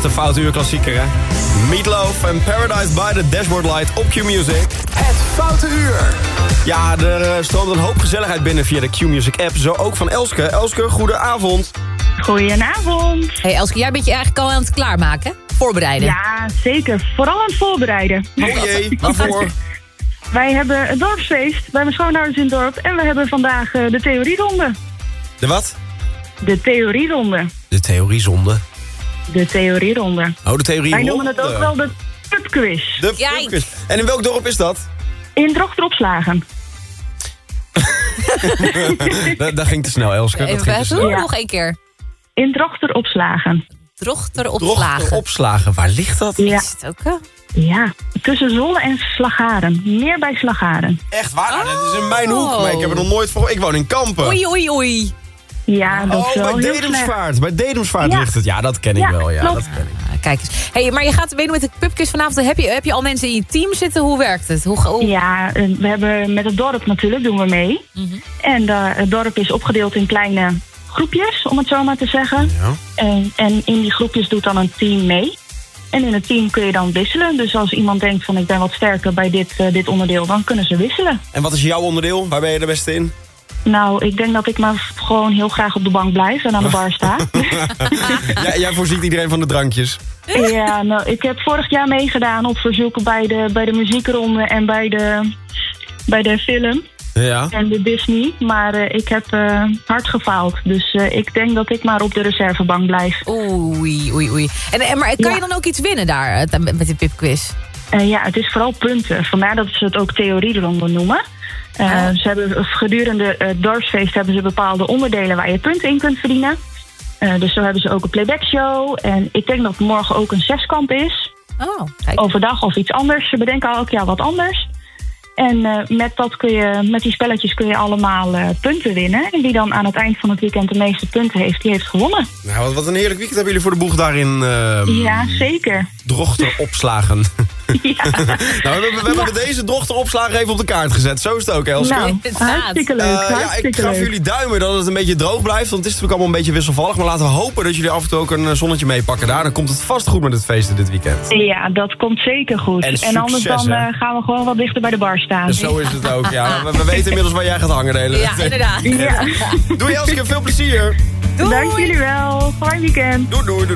echte Foute Uur klassieker, hè? Meatloaf en Paradise by the Dashboard Light op Q-Music. Het Foute Uur. Ja, er stroomt een hoop gezelligheid binnen via de Q-Music app. Zo ook van Elske. Elske, goedenavond. Goedenavond. Hey Elske, jij bent je eigenlijk al aan het klaarmaken? Voorbereiden? Ja, zeker. Vooral aan het voorbereiden. Oh jee, waarvoor? Wij hebben het dorpsfeest bij mijn schoonouders in het dorp. En we hebben vandaag de theorieronde. De wat? De theorieronde. De theoriezonde. De theorieronde. Oh, de theorie. Wij noemen het ook wel de pubquiz. De pubquiz. En in welk dorp is dat? In Drochter-Opslagen. Dat ging te snel, Elske. Dat ging te snel. Ja. Nog één keer. In Drochter-Opslagen. Drochter-Opslagen. Waar ligt dat? Ja. Is het ook? Ja, tussen Zwolle en Slagaren. Meer bij Slagaren. Echt waar? Nou, dat is in mijn hoek. Maar ik heb er nog nooit voor. Ik woon in Kampen. Oei. Ja, dat is wel bij heel Dedemsvaart. Bij Dedemsvaart Ja. ligt het. Ja, dat ken ik wel. Ja, klopt. dat ken ik. Kijk eens. Hey, maar je gaat meedoen met de pubquiz vanavond. Heb je al mensen in je team zitten? Hoe werkt het? Ja, we hebben met het dorp natuurlijk doen we mee. Mm-hmm. En het dorp is opgedeeld in kleine groepjes, om het zo maar te zeggen. Ja. En in die groepjes doet dan een team mee. En in het team kun je dan wisselen. Dus als iemand denkt van ik ben wat sterker bij dit onderdeel, dan kunnen ze wisselen. En wat is jouw onderdeel? Waar ben je de beste in? Nou, ik denk dat ik maar gewoon heel graag op de bank blijf en aan de bar sta. Jij voorziet iedereen van de drankjes. Ja, nou, ik heb vorig jaar meegedaan op verzoek bij de muziekronde en bij de film. Ja. En de Disney, maar ik heb hard gefaald. Dus ik denk dat ik maar op de reservebank blijf. Oei. Maar kan je dan ook iets winnen daar met die pubquiz? Ja, het is vooral punten. Vandaar dat ze het ook theorieronde noemen. Ze hebben gedurende het dorpsfeest hebben ze bepaalde onderdelen waar je punten in kunt verdienen. Dus zo hebben ze ook een playbackshow. En ik denk dat morgen ook een zeskamp is. Oh, kijk. Overdag of iets anders. Ze bedenken elk jaar wat anders. En met die spelletjes kun je allemaal punten winnen. En wie dan aan het eind van het weekend de meeste punten heeft, die heeft gewonnen. Nou, wat een heerlijk weekend hebben jullie voor de boeg daarin. Ja, zeker. Drochter-Opslagen. Ja. Nou, we hebben deze Drochter-Opslagen even op de kaart gezet. Zo is het ook, Elske. Nou, hartstikke leuk. Ik ga voor jullie duimen dat het een beetje droog blijft. Want het is natuurlijk allemaal een beetje wisselvallig. Maar laten we hopen dat jullie af en toe ook een zonnetje meepakken daar. Dan komt het vast goed met het feesten dit weekend. Ja, dat komt zeker goed. En anders dan gaan we gewoon wat dichter bij de bar staan. Dus zo is het ook. Ja, we weten inmiddels waar jij gaat hangen de hele Ja, inderdaad. Ja. Doei Elske, veel plezier. Dank jullie wel. Fijn weekend. Doei.